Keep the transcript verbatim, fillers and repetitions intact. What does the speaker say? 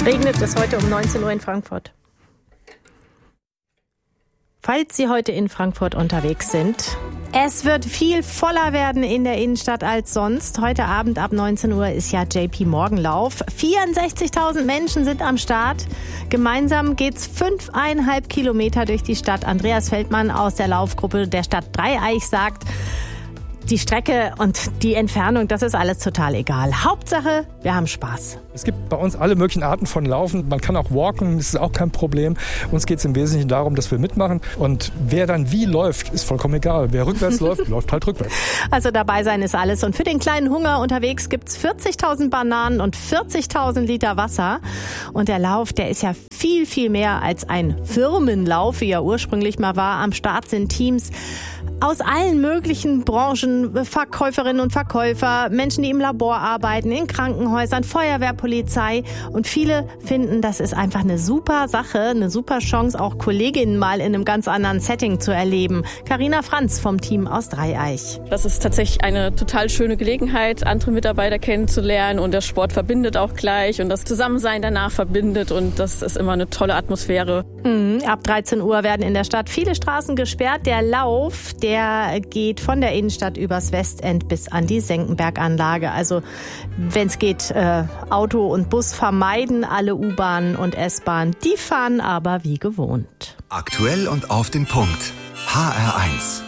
Regnet es heute um neunzehn Uhr in Frankfurt. Falls Sie heute in Frankfurt unterwegs sind, es wird viel voller werden in der Innenstadt als sonst. Heute Abend ab neunzehn Uhr ist ja J P Morgan Lauf. vierundsechzigtausend Menschen sind am Start. Gemeinsam geht's fünfeinhalb Kilometer durch die Stadt. Andreas Feldmann aus der Laufgruppe der Stadt Dreieich sagt, die Strecke und die Entfernung, das ist alles total egal. Hauptsache, wir haben Spaß. Es gibt bei uns alle möglichen Arten von Laufen. Man kann auch walken, das ist auch kein Problem. Uns geht es im Wesentlichen darum, dass wir mitmachen. Und wer dann wie läuft, ist vollkommen egal. Wer rückwärts läuft, läuft halt rückwärts. Also dabei sein ist alles. Und für den kleinen Hunger unterwegs gibt's vierzigtausend Bananen und vierzigtausend Liter Wasser. Und der Lauf, der ist ja viel, viel mehr als ein Firmenlauf, wie er ursprünglich mal war. Am Start sind Teams aus allen möglichen Branchen, Verkäuferinnen und Verkäufer, Menschen, die im Labor arbeiten, in Krankenhäusern, Feuerwehr, Polizei. Und viele finden, das ist einfach eine super Sache, eine super Chance, auch Kolleginnen mal in einem ganz anderen Setting zu erleben. Carina Franz vom Team aus Dreieich. Das ist tatsächlich eine total schöne Gelegenheit, andere Mitarbeiter kennenzulernen, und der Sport verbindet auch gleich und das Zusammensein danach verbindet, und das ist immer eine tolle Atmosphäre. Mhm. Ab dreizehn Uhr werden in der Stadt viele Straßen gesperrt. Der Lauf, der geht von der Innenstadt übers Westend bis an die Senckenberg-Anlage. Also wenn es geht, äh, Auto und Bus vermeiden. Alle U-Bahnen und S-Bahnen, die fahren aber wie gewohnt. Aktuell und auf den Punkt. H R eins.